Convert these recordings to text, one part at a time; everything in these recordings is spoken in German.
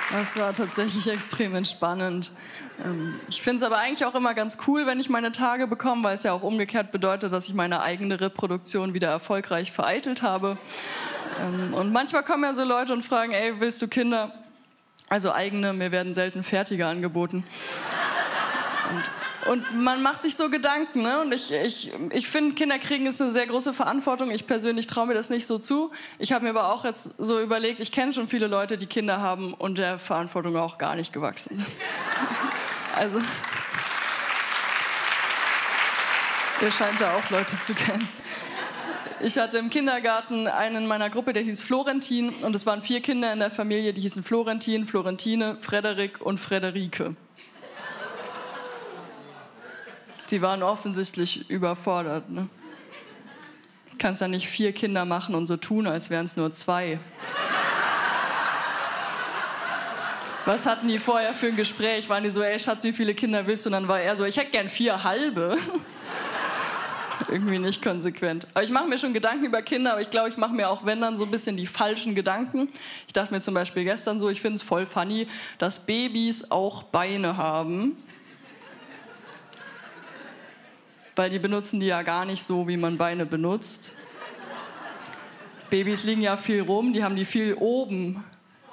Das war tatsächlich extrem entspannend. Ich finde es aber eigentlich auch immer ganz cool, wenn ich meine Tage bekomme, weil es ja auch umgekehrt bedeutet, dass ich meine eigene Reproduktion wieder erfolgreich vereitelt habe. Und manchmal kommen ja so Leute und fragen, ey, willst du Kinder? Also eigene, mir werden selten fertige angeboten. Und man macht sich so Gedanken, ne? Und ich finde, Kinder kriegen ist eine sehr große Verantwortung. Ich persönlich traue mir das nicht so zu. Ich habe mir aber auch jetzt so überlegt, ich kenne schon viele Leute, die Kinder haben und der Verantwortung auch gar nicht gewachsen sind. Also, ihr scheint da auch Leute zu kennen. Ich hatte im Kindergarten einen in meiner Gruppe, der hieß Florentin. Und es waren 4 Kinder in der Familie, die hießen Florentin, Florentine, Frederik und Frederike. Die waren offensichtlich überfordert. Ne? Du kannst ja nicht 4 Kinder machen und so tun, als wären es nur 2. Was hatten die vorher für ein Gespräch? Waren die so, ey Schatz, wie viele Kinder willst du? Und dann war er so, ich hätte gern 4 halbe. Irgendwie nicht konsequent. Aber ich mache mir schon Gedanken über Kinder, aber ich glaube, ich mache mir auch, wenn dann, so ein bisschen die falschen Gedanken. Ich dachte mir zum Beispiel gestern so, ich finde es voll funny, dass Babys auch Beine haben. Weil die benutzen die ja gar nicht so, wie man Beine benutzt. Babys liegen ja viel rum, die haben die viel oben.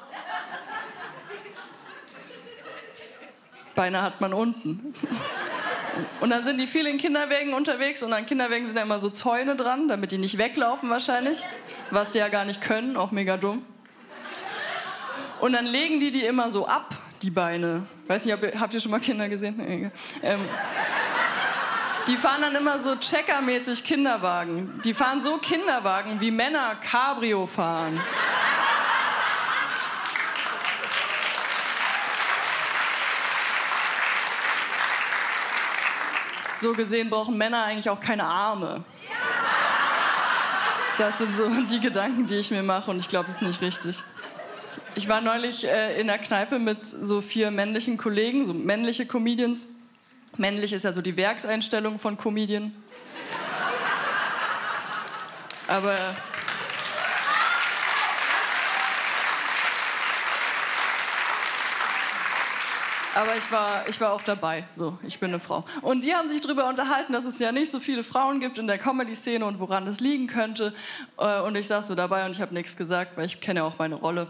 Beine hat man unten. Und dann sind die viel in Kinderwägen unterwegs und an Kinderwägen sind ja immer so Zäune dran, damit die nicht weglaufen wahrscheinlich, was die ja gar nicht können, auch mega dumm. Und dann legen die immer so ab, die Beine. Weiß nicht, habt ihr schon mal Kinder gesehen? Nee, die fahren dann immer so checkermäßig Kinderwagen. Die fahren so Kinderwagen, wie Männer Cabrio fahren. So gesehen brauchen Männer eigentlich auch keine Arme. Das sind so die Gedanken, die ich mir mache und ich glaube, das ist nicht richtig. Ich war neulich in der Kneipe mit so 4 männlichen Kollegen, so männliche Comedians. Männlich ist ja so die Werkseinstellung von Comedian. Aber ich war auch dabei, so, ich bin eine Frau. Und die haben sich darüber unterhalten, dass es ja nicht so viele Frauen gibt in der Comedy-Szene und woran das liegen könnte. Und ich saß so dabei und ich habe nichts gesagt, weil ich kenne ja auch meine Rolle.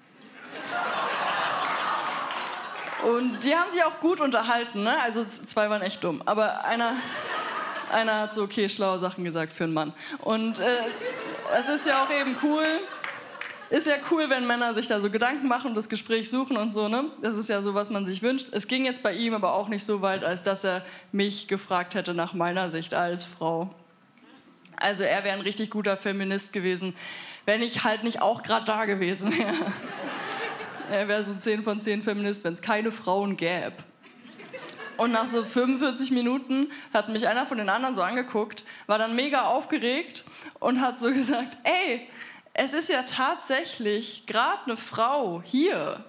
Und die haben sich auch gut unterhalten, ne? Also 2 waren echt dumm. Aber einer hat so okay schlaue Sachen gesagt für einen Mann. Und es ist ja auch eben cool. Ist ja cool, wenn Männer sich da so Gedanken machen und das Gespräch suchen und so, ne? Das ist ja so, was man sich wünscht. Es ging jetzt bei ihm aber auch nicht so weit, als dass er mich gefragt hätte nach meiner Sicht als Frau. Also er wäre ein richtig guter Feminist gewesen, wenn ich halt nicht auch gerade da gewesen wäre. Er wäre so ein 10 von 10 Feminist, wenn es keine Frauen gäbe. Und nach so 45 Minuten hat mich einer von den anderen so angeguckt, war dann mega aufgeregt und hat so gesagt, ey, es ist ja tatsächlich gerade eine Frau hier.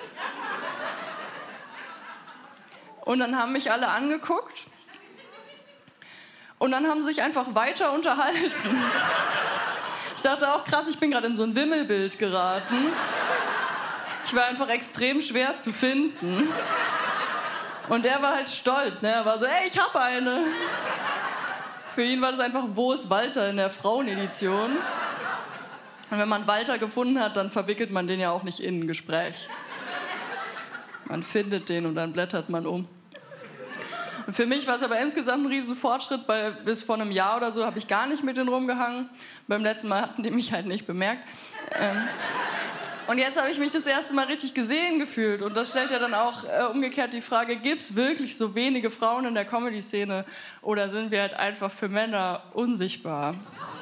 Und dann haben mich alle angeguckt und dann haben sie sich einfach weiter unterhalten. Ich dachte auch, krass, ich bin gerade in so ein Wimmelbild geraten. Ich war einfach extrem schwer zu finden. Und er war halt stolz, ne? Er war so, ey, ich hab eine. Für ihn war das einfach, wo ist Walter in der Frauenedition? Und wenn man Walter gefunden hat, dann verwickelt man den ja auch nicht in ein Gespräch. Man findet den und dann blättert man um. Und für mich war es aber insgesamt ein Riesenfortschritt, weil bis vor einem Jahr oder so habe ich gar nicht mit denen rumgehangen. Beim letzten Mal hatten die mich halt nicht bemerkt. Und jetzt habe ich mich das erste Mal richtig gesehen gefühlt. Und das stellt ja dann auch umgekehrt die Frage, gibt es wirklich so wenige Frauen in der Comedy-Szene oder sind wir halt einfach für Männer unsichtbar?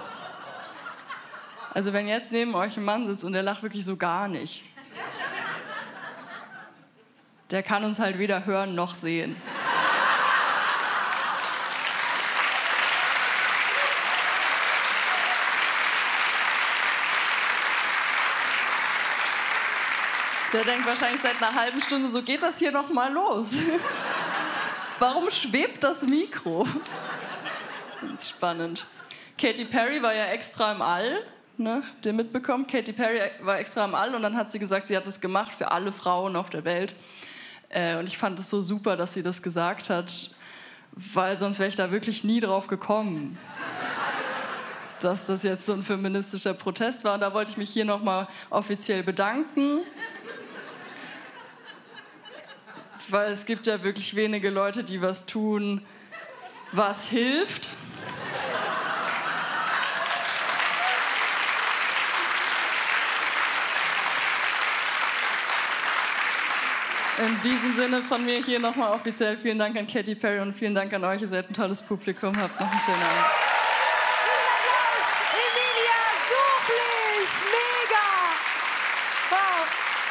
Also wenn jetzt neben euch ein Mann sitzt und der lacht wirklich so gar nicht, der kann uns halt weder hören noch sehen. Der denkt wahrscheinlich seit einer halben Stunde, so geht das hier noch mal los. Warum schwebt das Mikro? Das ist spannend. Katy Perry war ja extra im All, ne? Habt ihr mitbekommen? Katy Perry war extra am All und dann hat sie gesagt, sie hat das gemacht für alle Frauen auf der Welt. Und ich fand es so super, dass sie das gesagt hat, weil sonst wäre ich da wirklich nie drauf gekommen, dass das jetzt so ein feministischer Protest war. Und da wollte ich mich hier nochmal offiziell bedanken. Weil es gibt ja wirklich wenige Leute, die was tun, was hilft. In diesem Sinne von mir hier nochmal offiziell vielen Dank an Katy Perry und vielen Dank an euch. Ihr seid ein tolles Publikum. Habt noch einen schönen Abend. Emilia Suchlich, mega! Wow.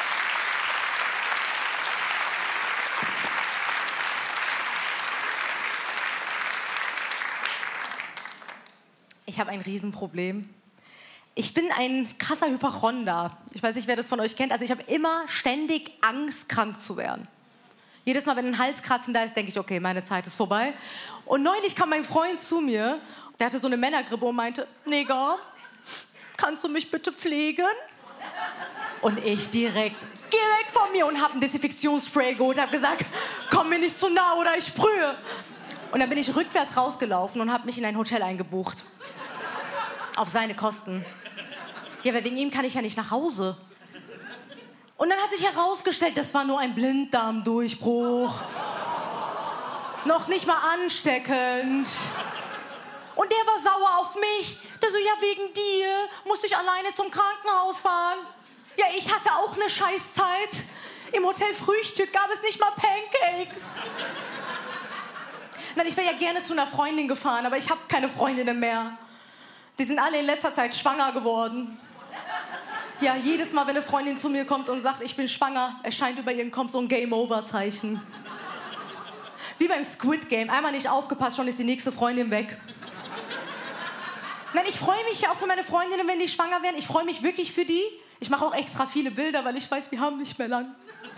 Ich habe ein Riesenproblem. Ich bin ein krasser Hypochonder. Ich weiß nicht, wer das von euch kennt. Also ich habe immer ständig Angst, krank zu werden. Jedes Mal, wenn ein Halskratzen da ist, denke ich, okay, meine Zeit ist vorbei. Und neulich kam mein Freund zu mir, der hatte so eine Männergrippe und meinte, Nigga, kannst du mich bitte pflegen? Und ich direkt von mir und habe ein Desinfektionsspray geholt, habe gesagt, komm mir nicht zu nah oder ich sprühe. Und dann bin ich rückwärts rausgelaufen und habe mich in ein Hotel eingebucht. Auf seine Kosten. Ja, weil wegen ihm kann ich ja nicht nach Hause. Und dann hat sich herausgestellt, das war nur ein Blinddarmdurchbruch. Noch nicht mal ansteckend. Und der war sauer auf mich. Der so, ja, wegen dir musste ich alleine zum Krankenhaus fahren. Ja, ich hatte auch eine Scheißzeit. Im Hotel Frühstück gab es nicht mal Pancakes. Nein, ich wäre ja gerne zu einer Freundin gefahren, aber ich habe keine Freundinnen mehr. Die sind alle in letzter Zeit schwanger geworden. Ja, jedes Mal, wenn eine Freundin zu mir kommt und sagt, ich bin schwanger, erscheint über ihren Kopf so ein Game-Over-Zeichen. Wie beim Squid Game. Einmal nicht aufgepasst, schon ist die nächste Freundin weg. Nein, ich freue mich ja auch für meine Freundinnen, wenn die schwanger werden. Ich freue mich wirklich für die. Ich mache auch extra viele Bilder, weil ich weiß, wir haben nicht mehr lang.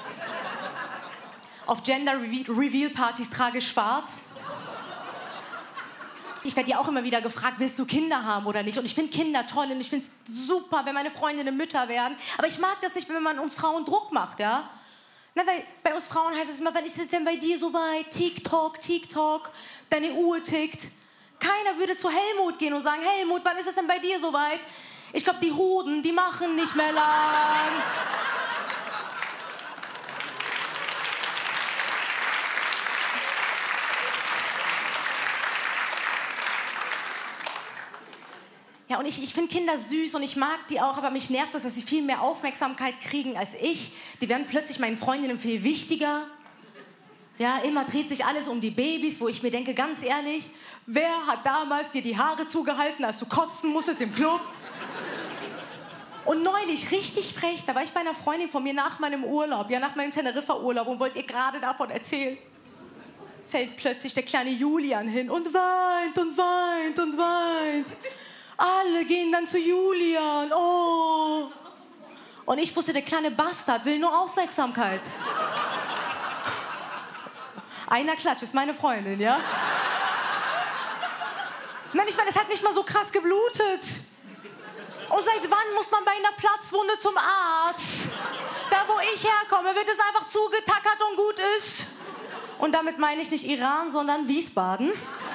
Auf Gender-Reveal-Partys trage ich schwarz. Ich werde ja auch immer wieder gefragt, willst du Kinder haben oder nicht? Und ich finde Kinder toll und ich finde es super, wenn meine Freundinnen Mütter werden. Aber ich mag das nicht, wenn man uns Frauen Druck macht, ja? Na, weil bei uns Frauen heißt es immer, wann ist es denn bei dir so weit? TikTok, TikTok, deine Uhr tickt. Keiner würde zu Helmut gehen und sagen, Helmut, wann ist es denn bei dir so weit? Ich glaube, die Hoden, die machen nicht mehr lang. Ja, und ich finde Kinder süß und ich mag die auch, aber mich nervt das, dass sie viel mehr Aufmerksamkeit kriegen als ich. Die werden plötzlich meinen Freundinnen viel wichtiger. Ja, immer dreht sich alles um die Babys, wo ich mir denke, ganz ehrlich, wer hat damals dir die Haare zugehalten, als du kotzen musstest im Club? Und neulich, richtig frech, da war ich bei einer Freundin von mir nach meinem Urlaub, ja, nach meinem Teneriffa-Urlaub und wollte ihr gerade davon erzählen. Fällt plötzlich der kleine Julian hin und weint und weint und weint. Alle gehen dann zu Julian, oh. Und ich wusste, der kleine Bastard will nur Aufmerksamkeit. Einer klatscht, ist meine Freundin, ja? Nein, ich meine, es hat nicht mal so krass geblutet. Und seit wann muss man bei einer Platzwunde zum Arzt? Da, wo ich herkomme, wird es einfach zugetackert und gut ist. Und damit meine ich nicht Iran, sondern Wiesbaden.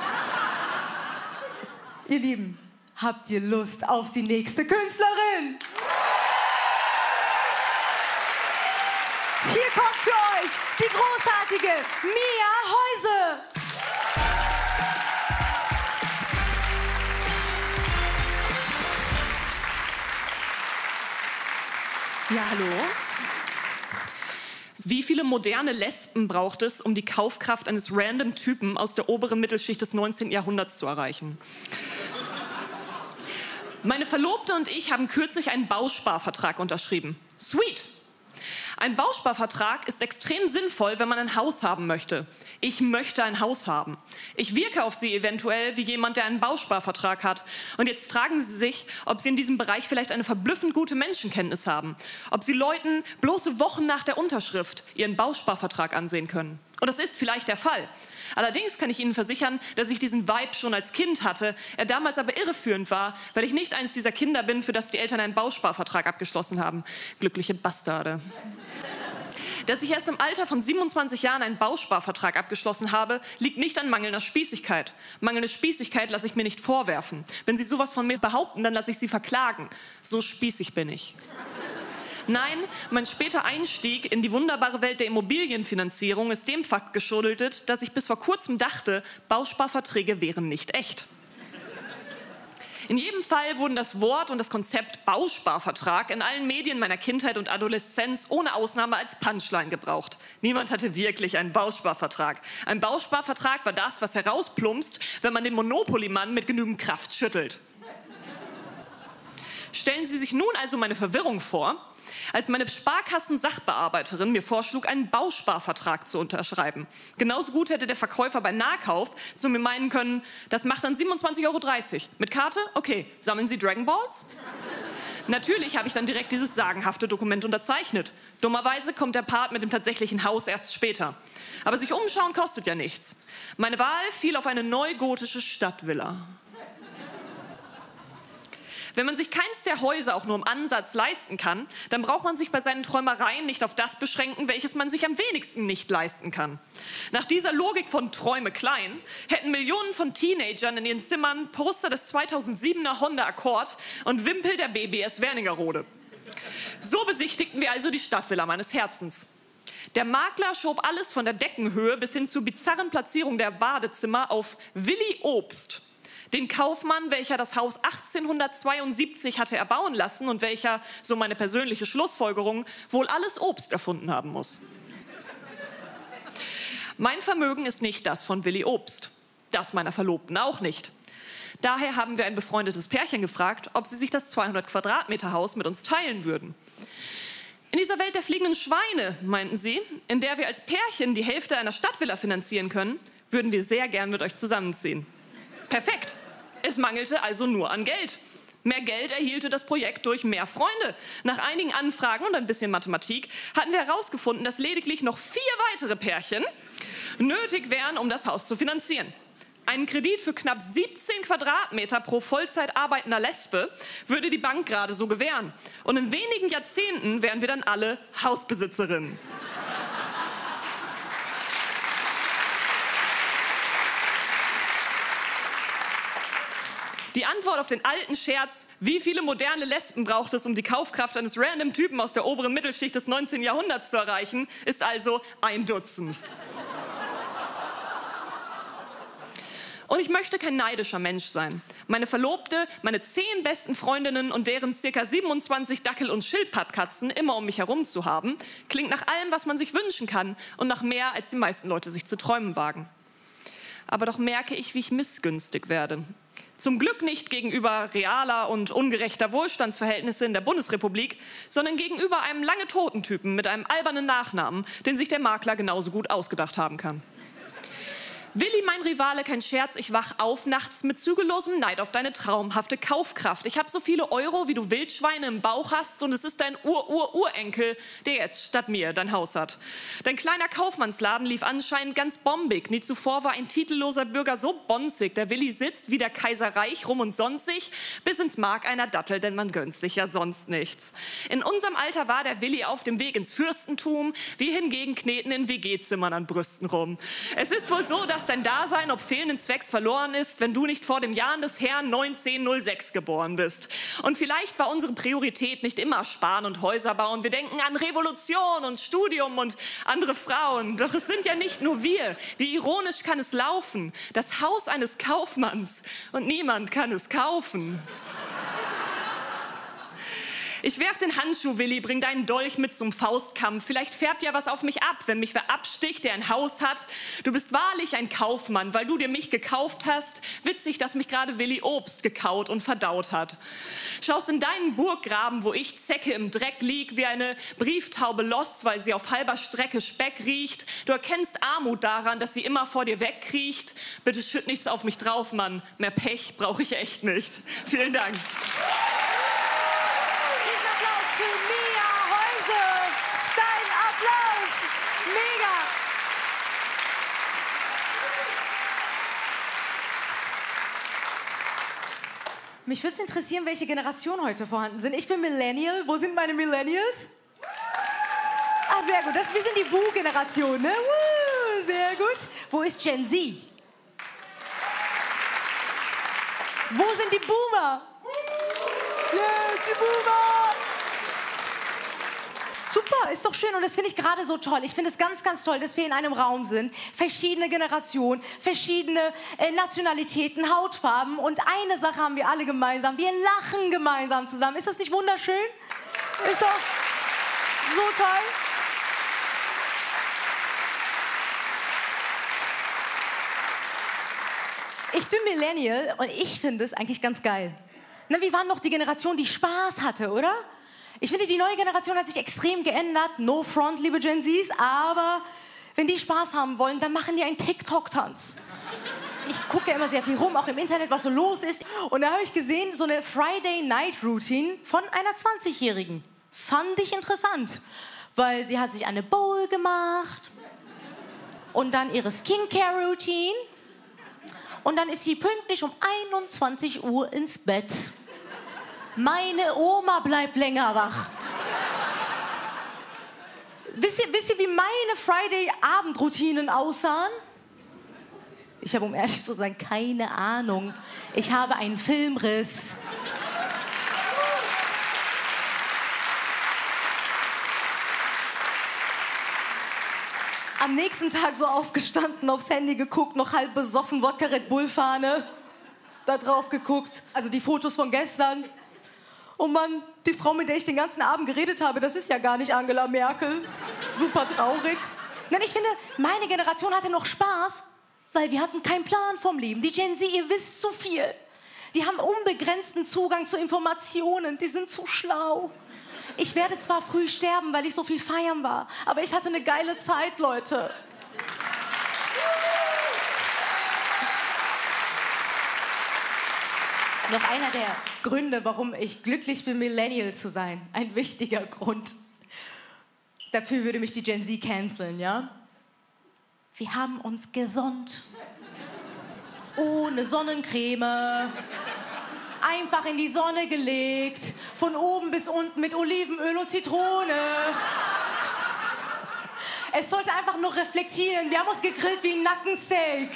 Ihr Lieben, habt ihr Lust auf die nächste Künstlerin? Hier kommt für euch die großartige Mia Heuse. Ja, hallo. Wie viele moderne Lesben braucht es, um die Kaufkraft eines random Typen aus der oberen Mittelschicht des 19. Jahrhunderts zu erreichen? Meine Verlobte und ich haben kürzlich einen Bausparvertrag unterschrieben. Sweet! Ein Bausparvertrag ist extrem sinnvoll, wenn man ein Haus haben möchte. Ich möchte ein Haus haben. Ich wirke auf Sie eventuell wie jemand, der einen Bausparvertrag hat. Und jetzt fragen Sie sich, ob Sie in diesem Bereich vielleicht eine verblüffend gute Menschenkenntnis haben. Ob Sie Leuten bloße Wochen nach der Unterschrift ihren Bausparvertrag ansehen können. Und das ist vielleicht der Fall. Allerdings kann ich Ihnen versichern, dass ich diesen Vibe schon als Kind hatte, er damals aber irreführend war, weil ich nicht eines dieser Kinder bin, für das die Eltern einen Bausparvertrag abgeschlossen haben. Glückliche Bastarde. Dass ich erst im Alter von 27 Jahren einen Bausparvertrag abgeschlossen habe, liegt nicht an mangelnder Spießigkeit. Mangelnde Spießigkeit lasse ich mir nicht vorwerfen. Wenn Sie sowas von mir behaupten, dann lasse ich Sie verklagen. So spießig bin ich. Nein, mein später Einstieg in die wunderbare Welt der Immobilienfinanzierung ist dem Fakt geschuldet, dass ich bis vor kurzem dachte, Bausparverträge wären nicht echt. In jedem Fall wurden das Wort und das Konzept Bausparvertrag in allen Medien meiner Kindheit und Adoleszenz ohne Ausnahme als Punchline gebraucht. Niemand hatte wirklich einen Bausparvertrag. Ein Bausparvertrag war das, was herausplumpst, wenn man den Monopoly-Mann mit genügend Kraft schüttelt. Stellen Sie sich nun also meine Verwirrung vor, als meine Sparkassen-Sachbearbeiterin mir vorschlug, einen Bausparvertrag zu unterschreiben. Genauso gut hätte der Verkäufer bei Nahkauf zu mir meinen können, das macht dann 27,30 €. Mit Karte? Okay. Sammeln Sie Dragon Balls? Natürlich habe ich dann direkt dieses sagenhafte Dokument unterzeichnet. Dummerweise kommt der Part mit dem tatsächlichen Haus erst später. Aber sich umschauen kostet ja nichts. Meine Wahl fiel auf eine neugotische Stadtvilla. Wenn man sich keins der Häuser auch nur im Ansatz leisten kann, dann braucht man sich bei seinen Träumereien nicht auf das beschränken, welches man sich am wenigsten nicht leisten kann. Nach dieser Logik von Träume klein hätten Millionen von Teenagern in ihren Zimmern Poster des 2007er Honda Accord und Wimpel der BBS Wernigerode. So besichtigten wir also die Stadtvilla meines Herzens. Der Makler schob alles von der Deckenhöhe bis hin zur bizarren Platzierung der Badezimmer auf Willi Obst, den Kaufmann, welcher das Haus 1872 hatte erbauen lassen und welcher, so meine persönliche Schlussfolgerung, wohl alles Obst erfunden haben muss. Mein Vermögen ist nicht das von Willi Obst, das meiner Verlobten auch nicht. Daher haben wir ein befreundetes Pärchen gefragt, ob sie sich das 200 Quadratmeter Haus mit uns teilen würden. In dieser Welt der fliegenden Schweine, meinten sie, in der wir als Pärchen die Hälfte einer Stadtvilla finanzieren können, würden wir sehr gern mit euch zusammenziehen. Perfekt. Es mangelte also nur an Geld. Mehr Geld erhielte das Projekt durch mehr Freunde. Nach einigen Anfragen und ein bisschen Mathematik hatten wir herausgefunden, dass lediglich noch 4 weitere Pärchen nötig wären, um das Haus zu finanzieren. Einen Kredit für knapp 17 Quadratmeter pro Vollzeit arbeitender Lesbe würde die Bank gerade so gewähren. Und in wenigen Jahrzehnten wären wir dann alle Hausbesitzerinnen. Die Antwort auf den alten Scherz, wie viele moderne Lesben braucht es, um die Kaufkraft eines random Typen aus der oberen Mittelschicht des 19. Jahrhunderts zu erreichen, ist also 1 Dutzend. Und ich möchte kein neidischer Mensch sein. Meine Verlobte, meine 10 besten Freundinnen und deren ca. 27 Dackel- und Schildpattkatzen immer um mich herum zu haben, klingt nach allem, was man sich wünschen kann und nach mehr, als die meisten Leute sich zu träumen wagen. Aber doch merke ich, wie ich missgünstig werde. Zum Glück nicht gegenüber realer und ungerechter Wohlstandsverhältnisse in der Bundesrepublik, sondern gegenüber einem lange toten Typen mit einem albernen Nachnamen, den sich der Makler genauso gut ausgedacht haben kann. Willi, mein Rivale, kein Scherz, ich wach auf nachts mit zügellosem Neid auf deine traumhafte Kaufkraft. Ich habe so viele Euro, wie du Wildschweine im Bauch hast und es ist dein Ur-Ur-Urenkel, der jetzt statt mir dein Haus hat. Dein kleiner Kaufmannsladen lief anscheinend ganz bombig. Nie zuvor war ein titelloser Bürger so bonzig. Der Willi sitzt wie der Kaiser reich rum und sonstig, bis ins Mark einer Dattel, denn man gönnt sich ja sonst nichts. In unserem Alter war der Willi auf dem Weg ins Fürstentum, wir hingegen kneten in WG-Zimmern an Brüsten rum. Es ist wohl so, dass dein Dasein ob fehlenden Zwecks verloren ist, wenn du nicht vor dem Jahren des Herrn 1906 geboren bist. Und vielleicht war unsere Priorität nicht immer Sparen und Häuser bauen. Wir denken an Revolution und Studium und andere Frauen. Doch es sind ja nicht nur wir. Wie ironisch kann es laufen? Das Haus eines Kaufmanns und niemand kann es kaufen. Ich werf den Handschuh, Willi, bring deinen Dolch mit zum Faustkampf. Vielleicht färbt ja was auf mich ab, wenn mich wer absticht, der ein Haus hat. Du bist wahrlich ein Kaufmann, weil du dir mich gekauft hast. Witzig, dass mich gerade Willi Obst gekaut und verdaut hat. Schaust in deinen Burggraben, wo ich Zecke im Dreck lieg, wie eine Brieftaube lost, weil sie auf halber Strecke Speck riecht. Du erkennst Armut daran, dass sie immer vor dir wegkriecht. Bitte schütt nichts auf mich drauf, Mann. Mehr Pech brauche ich echt nicht. Vielen Dank. Für Mia Heuse. Stein, Applaus. Mega. Mich würde es interessieren, welche Generationen heute vorhanden sind. Ich bin Millennial. Wo sind meine Millennials? Ah, sehr gut. Wir sind die Wu-Generation, ne? Woo, sehr gut. Wo ist Gen Z? Wo sind die Boomer? Yes, die Boomer! Super, ist doch schön und das finde ich gerade so toll. Ich finde es ganz, ganz toll, dass wir in einem Raum sind. Verschiedene Generationen, verschiedene Nationalitäten, Hautfarben und eine Sache haben wir alle gemeinsam. Wir lachen gemeinsam zusammen. Ist das nicht wunderschön? Ist doch so toll. Ich bin Millennial und ich finde es eigentlich ganz geil. Na, wir waren noch die Generation, die Spaß hatte, oder? Ich finde, die neue Generation hat sich extrem geändert. No front, liebe Gen Zs, aber wenn die Spaß haben wollen, dann machen die einen TikTok-Tanz. Ich gucke ja immer sehr viel rum, auch im Internet, was so los ist. Und da habe ich gesehen, so eine Friday-Night-Routine von einer 20-Jährigen. Fand ich interessant, weil sie hat sich eine Bowl gemacht und dann ihre Skincare-Routine. Und dann ist sie pünktlich um 21 Uhr ins Bett. Meine Oma bleibt länger wach. Wisst ihr, wie meine Friday-Abend-Routinen aussahen? Ich habe, um ehrlich zu sein, keine Ahnung. Ich habe einen Filmriss. Am nächsten Tag so aufgestanden, aufs Handy geguckt, noch halb besoffen, Wodka Red Bull Fahne. Da drauf geguckt, also die Fotos von gestern. Oh Mann, die Frau, mit der ich den ganzen Abend geredet habe, das ist ja gar nicht Angela Merkel. Super traurig. Nein, ich finde, meine Generation hatte noch Spaß, weil wir hatten keinen Plan vom Leben. Die Gen Z, ihr wisst zu viel. Die haben unbegrenzten Zugang zu Informationen, die sind zu schlau. Ich werde zwar früh sterben, weil ich so viel feiern war, aber ich hatte eine geile Zeit, Leute. Noch einer der Gründe, warum ich glücklich bin, Millennial zu sein. Ein wichtiger Grund. Dafür würde mich die Gen Z canceln, ja? Wir haben uns gesonnt. Ohne Sonnencreme. Einfach in die Sonne gelegt. Von oben bis unten mit Olivenöl und Zitrone. Es sollte einfach nur reflektieren. Wir haben uns gegrillt wie ein Nackensteak.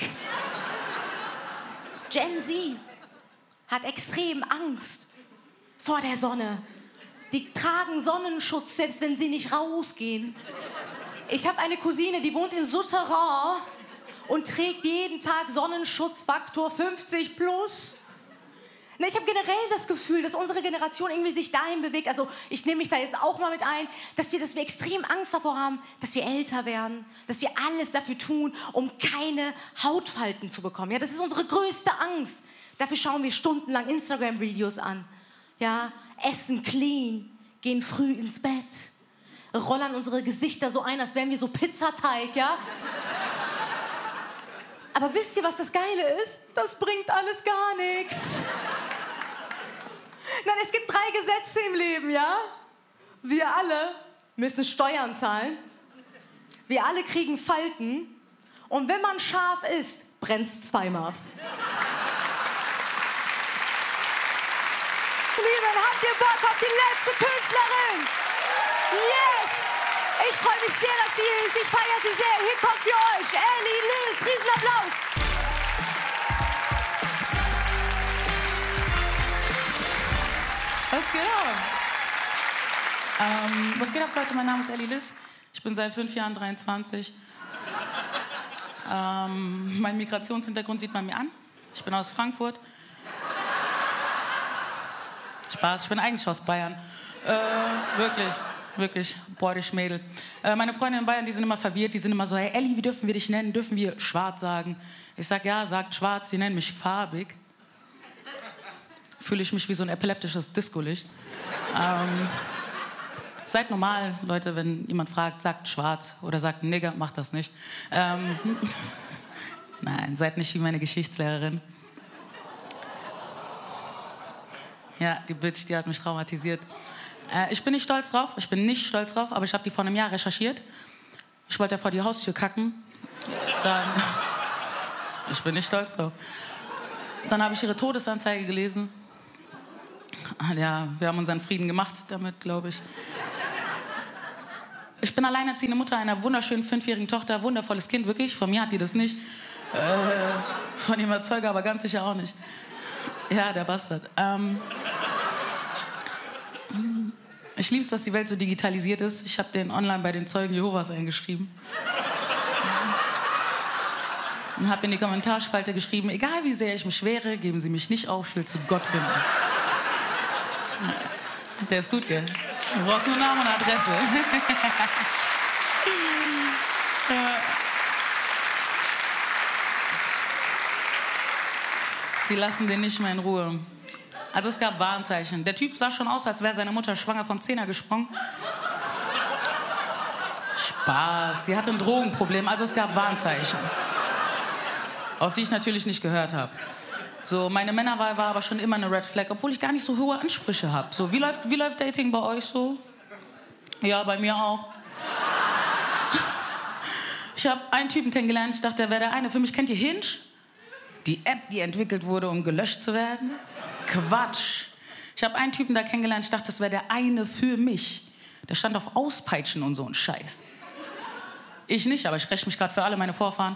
Gen Z hat extrem Angst vor der Sonne. Die tragen Sonnenschutz, selbst wenn sie nicht rausgehen. Ich habe eine Cousine, die wohnt in Souterrain und trägt jeden Tag Sonnenschutzfaktor 50 plus. Ich habe generell das Gefühl, dass unsere Generation irgendwie sich dahin bewegt, also ich nehme mich da jetzt auch mal mit ein, dass wir extrem Angst davor haben, dass wir älter werden, dass wir alles dafür tun, um keine Hautfalten zu bekommen. Ja, das ist unsere größte Angst. Dafür schauen wir stundenlang Instagram-Videos an. Ja, essen clean, gehen früh ins Bett, rollern unsere Gesichter so ein, als wären wir so Pizzateig, ja? Aber wisst ihr, was das Geile ist? Das bringt alles gar nichts. Nein, es gibt 3 Gesetze im Leben, ja? Wir alle müssen Steuern zahlen. Wir alle kriegen Falten. Und wenn man scharf ist, brennt's zweimal. Lieben, habt ihr Bock auf die letzte Künstlerin? Yes! Ich freue mich sehr, dass sie hier ist. Ich feiere sie sehr. Hier kommt für euch Ellie Liz. Riesenapplaus. Was geht ab? Was geht ab, Leute? Mein Name ist Ellie Liz. Ich bin seit 5 Jahren 23. Mein Migrationshintergrund sieht man mir an. Ich bin aus Frankfurt. Spaß, ich bin eigentlich aus Bayern. Wirklich, bordich Mädel. Meine Freunde in Bayern, die sind immer verwirrt. Die sind immer so, hey Ellie, wie dürfen wir dich nennen? Dürfen wir schwarz sagen? Ich sag, ja, sagt schwarz, die nennen mich farbig. Fühle ich mich wie so ein epileptisches Discolicht. Seid normal, Leute, wenn jemand fragt, sagt schwarz oder sagt Nigger, macht das nicht. Nein, seid nicht wie meine Geschichtslehrerin. Ja, die Bitch, die hat mich traumatisiert. Ich bin nicht stolz drauf, aber ich habe die vor einem Jahr recherchiert. Ich wollte ja vor die Haustür kacken. Ich bin nicht stolz drauf. Dann habe ich ihre Todesanzeige gelesen. Ja, wir haben unseren Frieden gemacht damit, glaube ich. Ich bin alleinerziehende Mutter einer wunderschönen 5-jährigen Tochter. Wundervolles Kind, wirklich. Von mir hat die das nicht. Von ihrem Erzeuger aber ganz sicher auch nicht. Ja, der Bastard. Ich liebe es, dass die Welt so digitalisiert ist. Ich habe den online bei den Zeugen Jehovas eingeschrieben. Und habe in die Kommentarspalte geschrieben, egal wie sehr ich mich wehre, geben Sie mich nicht auf, ich will zu Gott finden. Der ist gut, gell? Du brauchst nur Namen und Adresse. Die lassen den nicht mehr in Ruhe. Also es gab Warnzeichen. Der Typ sah schon aus, als wäre seine Mutter schwanger vom Zehner gesprungen. Spaß, sie hatte ein Drogenproblem, also es gab Warnzeichen. Auf die ich natürlich nicht gehört habe. So, meine Männerwahl war aber schon immer eine Red Flag, obwohl ich gar nicht so hohe Ansprüche habe. So, wie läuft Dating bei euch so? Ja, bei mir auch. Ich habe einen Typen kennengelernt, ich dachte, der wäre der eine. Für mich kennt ihr Hinge? Die App, die entwickelt wurde, um gelöscht zu werden? Quatsch. Ich habe einen Typen da kennengelernt, ich dachte, das wäre der eine für mich. Der stand auf Auspeitschen und so ein Scheiß. Ich nicht, aber ich räche mich gerade für alle meine Vorfahren.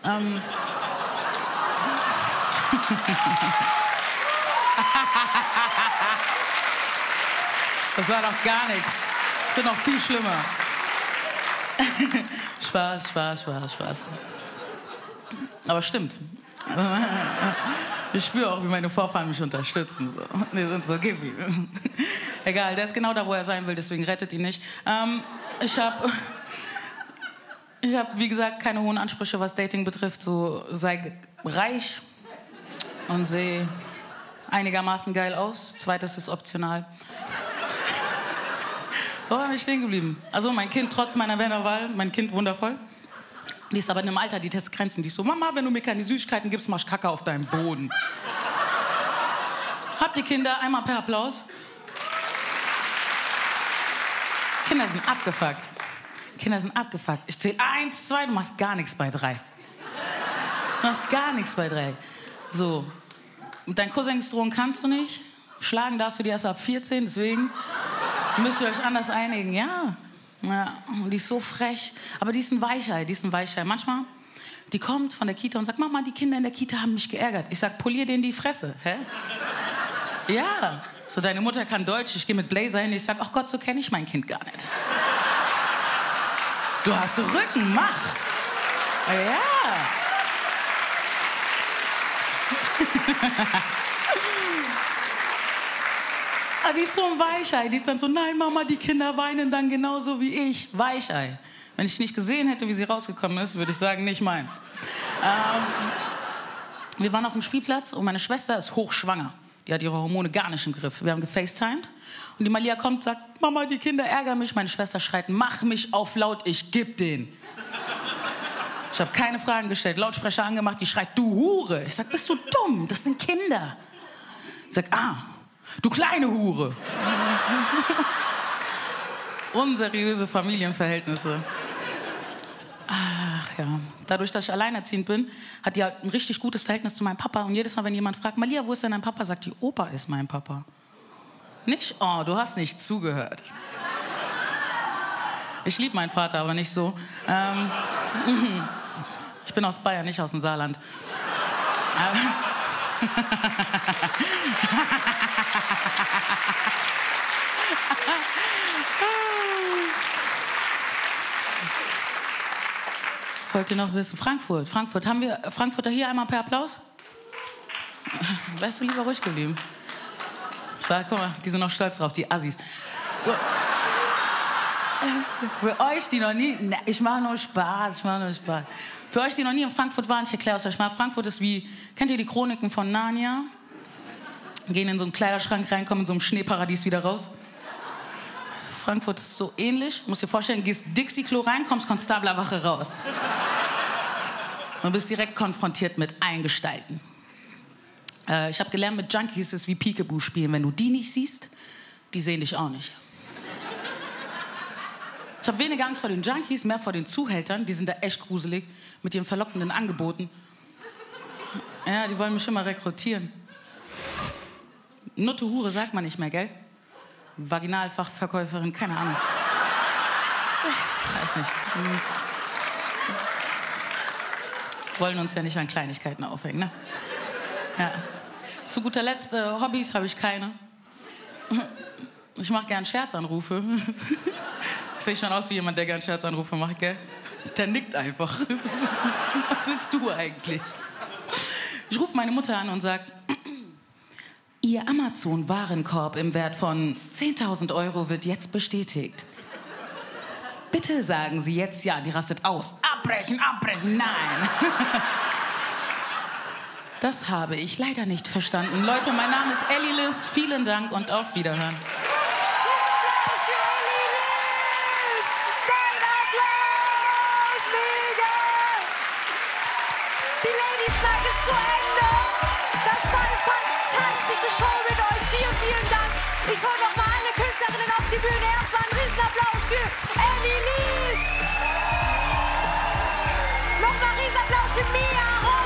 Das war doch gar nichts. Das wird noch viel schlimmer. Spaß. Aber stimmt. Ich spüre auch, wie meine Vorfahren mich unterstützen. So. Die sind so, gib ihm. Egal, der ist genau da, wo er sein will, deswegen rettet ihn nicht. Ich hab, wie gesagt, keine hohen Ansprüche, was Dating betrifft. So, sei reich und sehe einigermaßen geil aus. Zweites ist optional. Wo bin ich stehen geblieben? Also mein Kind, trotz meiner Männerwahl, mein Kind wundervoll. Die ist aber in einem Alter, die testet Grenzen. Die ist so, Mama, wenn du mir keine Süßigkeiten gibst, mach ich Kacke auf deinem Boden. Habt ihr Kinder? Einmal per Applaus. Kinder sind abgefuckt. Ich zähle 1, 2, du machst gar nichts bei 3. Du machst gar nichts bei 3. So. Mit deinen Cousins drohen kannst du nicht. Schlagen darfst du die erst ab 14, deswegen müsst ihr euch anders einigen. Ja. Die ist so frech. Aber die ist ein Weichei. Manchmal, die kommt von der Kita und sagt, Mama, die Kinder in der Kita haben mich geärgert. Ich sag, polier denen die Fresse. Hä? Ja. So, deine Mutter kann Deutsch, ich gehe mit Blazer hin. Ich sag, ach Gott, so kenne ich mein Kind gar nicht. Du hast Rücken, mach. Ja. Die ist so ein Weichei. Die ist dann so, nein, Mama, die Kinder weinen dann genauso wie ich. Weichei. Wenn ich nicht gesehen hätte, wie sie rausgekommen ist, würde ich sagen, nicht meins. Wir waren auf dem Spielplatz und meine Schwester ist hochschwanger. Die hat ihre Hormone gar nicht im Griff. Wir haben gefacetimed und die Malia kommt und sagt, Mama, die Kinder ärgern mich. Meine Schwester schreit, mach mich auf laut, ich geb den. Ich habe keine Fragen gestellt, Lautsprecher angemacht, die schreit, du Hure. Ich sag, bist du dumm? Das sind Kinder. Ich sag, du kleine Hure. Unseriöse Familienverhältnisse. Ach ja. Dadurch, dass ich alleinerziehend bin, hat die halt ein richtig gutes Verhältnis zu meinem Papa. Und jedes Mal, wenn jemand fragt, Malia, wo ist denn dein Papa? Sagt die, Opa ist mein Papa. Nicht, oh, du hast nicht zugehört. Ich liebe meinen Vater, aber nicht so. Ich bin aus Bayern, nicht aus dem Saarland. Wollt ihr noch wissen? Frankfurt. Haben wir Frankfurter hier einmal per Applaus? Wärst du lieber ruhig geblieben? Guck mal, die sind noch stolz drauf, die Assis. Für euch, die noch nie... Ne, ich mache nur Spaß. Für euch, die noch nie in Frankfurt waren, ich erkläre es euch mal. Frankfurt ist wie... Kennt ihr die Chroniken von Narnia? Gehen in so einen Kleiderschrank rein, kommen in so einem Schneeparadies wieder raus. Frankfurt ist so ähnlich. Du musst dir vorstellen, gehst Dixie-Klo rein, kommst Konstablerwache raus. Und bist direkt konfrontiert mit allen Gestalten. Ich habe gelernt, mit Junkies ist wie Peekaboo spielen. Wenn du die nicht siehst, die sehen dich auch nicht. Ich habe weniger Angst vor den Junkies, mehr vor den Zuhältern. Die sind da echt gruselig mit ihren verlockenden Angeboten. Ja, die wollen mich immer rekrutieren. Nutte Hure sagt man nicht mehr, gell? Vaginalfachverkäuferin, keine Ahnung. Weiß nicht. Wollen uns ja nicht an Kleinigkeiten aufhängen, ne? Ja. Zu guter Letzt, Hobbys habe ich keine. Ich mache gern Scherzanrufe. Sehe ich schon aus wie jemand, der gern Scherzanrufe macht, gell? Der nickt einfach. Was willst du eigentlich? Ich rufe meine Mutter an und sage, Ihr Amazon-Warenkorb im Wert von 10.000 Euro wird jetzt bestätigt. Bitte sagen Sie jetzt ja, die rastet aus. Abbrechen, abbrechen, nein. Das habe ich leider nicht verstanden. Leute, mein Name ist Ellie Liz. Vielen Dank und auf Wiederhören. Die Ladies Night ist zu Ende. Das war eine fantastische Show mit euch. Vielen, vielen Dank. Ich hole noch mal alle Künstlerinnen auf die Bühne. Erstmal einen Riesenapplaus für Ellie Liz. Nochmal einen Riesenapplaus für Mia.